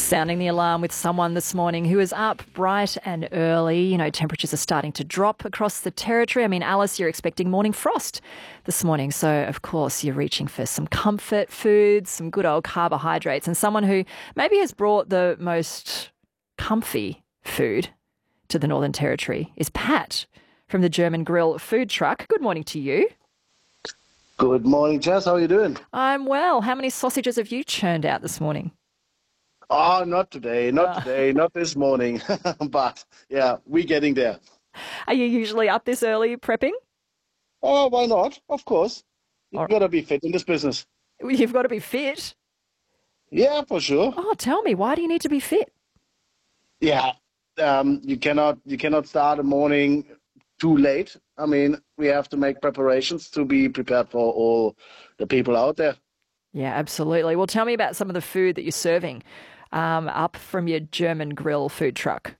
Sounding the alarm with someone this morning who is up bright and early. You know, temperatures are starting to drop across the territory. I mean, Alice, you're expecting morning frost this morning. So, of course, you're reaching for some comfort foods, some good old carbohydrates, and someone who maybe has brought the most comfy food to the Northern Territory is Pat from the German Grill food truck. Good morning to you. Good morning, Jess. How are you doing? I'm well. How many sausages have you churned out this morning? Oh, not today, not this morning. But yeah, we're getting there. Are you usually up this early prepping? Oh, why not? Of course. You Or gotta be fit in this business. you've got to be fit. Yeah, for sure. Oh, tell me, why do you need to be fit? Yeah. You cannot start a morning too late. I mean, we have to make preparations to be prepared for all the people out there. Yeah, absolutely. Well, tell me about some of the food that you're serving up from your German Grill food truck.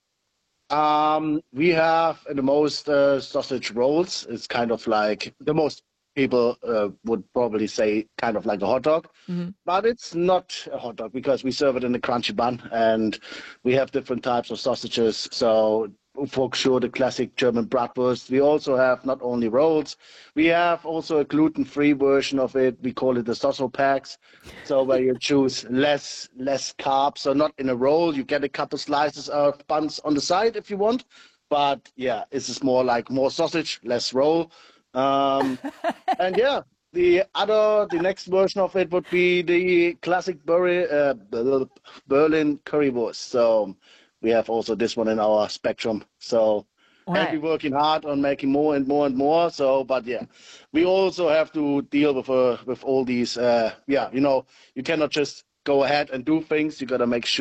We have the most sausage rolls. It's kind of like the most people would probably say kind of like a hot dog, Hmm. but it's not a hot dog because we serve it in a crunchy bun and we have different types of sausages. So for sure, the classic German bratwurst. We also have not only rolls, we have also a gluten-free version of it. We call it the Soso packs. So where you choose less carbs, so not in a roll. You get a couple slices of buns on the side if you want. But yeah, it's more like more sausage, less roll. Um, and yeah, the next version of it would be the classic Berlin currywurst. So we have also this one in our spectrum. So and Right. we're working hard on making more and more and more. So, but yeah, we also have to deal with all these. Yeah, you cannot just go ahead and do things. You got to make sure.